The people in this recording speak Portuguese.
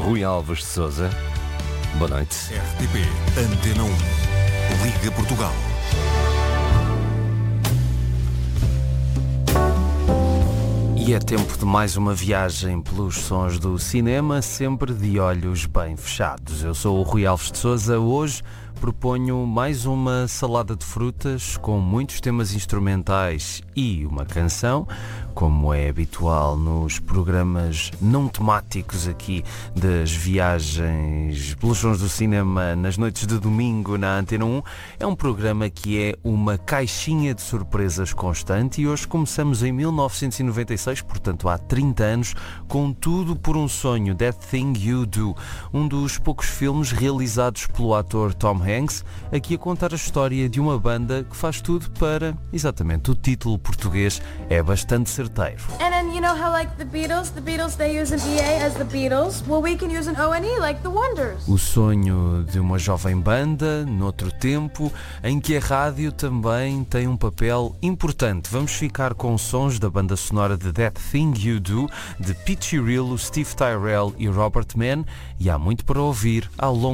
Rui Alves de Sousa. Boa noite. RTP Antena 1, Liga Portugal. E é tempo de mais uma viagem pelos sons do cinema, sempre de olhos bem fechados. Eu sou o Rui Alves de Sousa. Hoje proponho mais uma salada de frutas com muitos temas instrumentais e uma canção, como é habitual nos programas não temáticos aqui das viagens pelos sons do cinema nas noites de domingo na Antena 1. É um programa que é uma caixinha de surpresas constante e hoje começamos em 1996, portanto há 30 anos, com Tudo por um Sonho, That Thing You Do, um dos poucos filmes realizados pelo ator Tom Hanks, aqui a contar a história de uma banda que faz tudo para, exatamente, o título português é bastante certeiro. And then you know how like the Beatles they use an EA as the Beatles? Well, we can use an O-N-E like the Wonders. O sonho de uma jovem banda, noutro tempo, em que a rádio também tem um papel importante. Vamos ficar com sons da banda sonora de That Thing You Do, de Pete Cirillo, Steve Tyrell e Robert Mann, e há muito para ouvir ao longo